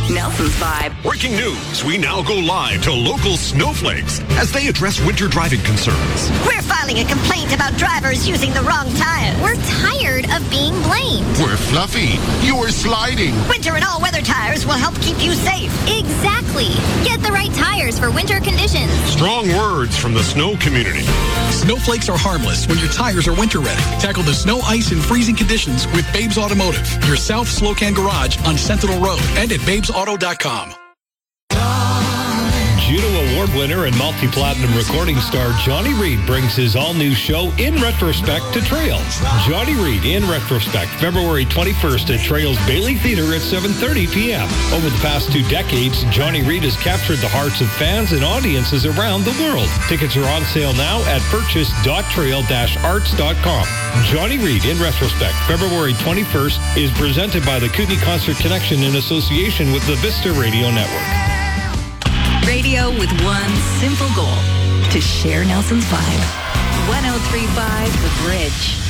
Nelson's Vibe. Breaking news. We now go live to local snowflakes as they address winter driving concerns. We're filing a complaint about drivers using the wrong tires. We're tired of being blamed. We're fluffy. You're sliding. Winter and all-weather tires will help keep you safe. Exactly. Get the right tires for winter conditions. Strong words from the snow community. Snowflakes are harmless when your tires are winter ready. Tackle the snow, ice, and freezing conditions with Babes Automotive, your South Slocan garage on Sentinel Road and at babesauto.com. Juno Award winner and multi-platinum recording star Johnny Reid brings his all-new show In Retrospect to Trails. Johnny Reid In Retrospect, February 21st at Trails Bailey Theatre at 7:30 p.m. Over the past 2 decades, Johnny Reid has captured the hearts of fans and audiences around the world. Tickets are on sale now at purchase.trail-arts.com. Johnny Reid In Retrospect, February 21st, is presented by the Kootenai Concert Connection in association with the Vista Radio Network. Radio with one simple goal, to share Nelson's Vibe. 103.5 The Bridge.